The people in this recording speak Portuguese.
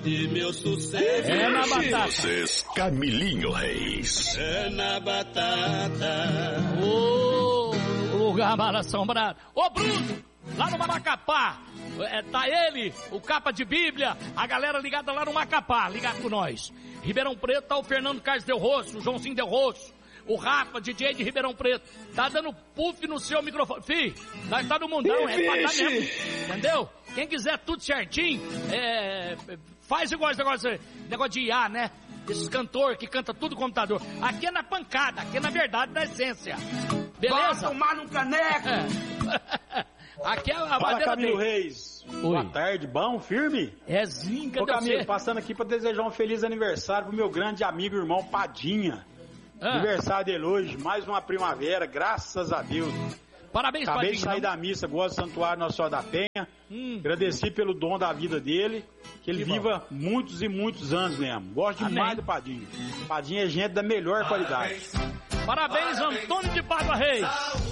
E meu sucesso é na batata. Vocês, Camilinho Reis. É na batata. Ô, lugar mal assombrado. Ô, Bruno, lá no Macapá, tá ele, o Capa de Bíblia, a galera ligada lá no Macapá, ligado com nós. Ribeirão Preto tá o Fernando Carlos Del Rosso, o Joãozinho Del Rosso, o Rafa, DJ de Ribeirão Preto. Tá dando puff no seu microfone. Fih, nós tá no mundão, é pra dar mesmo. Entendeu? Quem quiser tudo certinho, faz igual esse negócio de IA, né? Esses cantor que canta tudo no computador. Aqui é na pancada, aqui é na verdade, na essência. Beleza? Vai tomar num caneco! Aqui é a Fala, bandeira Camilo dele. Reis. Boa tarde, bom, firme? É sim, Ô, cadê Camilo, você? passando aqui pra desejar um feliz aniversário pro meu grande amigo e irmão Padinha. Aniversário dele hoje, mais uma primavera, graças a Deus. Parabéns, Acabei Padinha. de sair da missa, gosto do Santuário Nossa Senhora da Penha. Agradeci pelo dom da vida dele, que ele viva muitos e muitos anos mesmo. Gosto demais do Padinha. Padinha é gente da melhor qualidade. Parabéns, Antônio de Pádua Reis.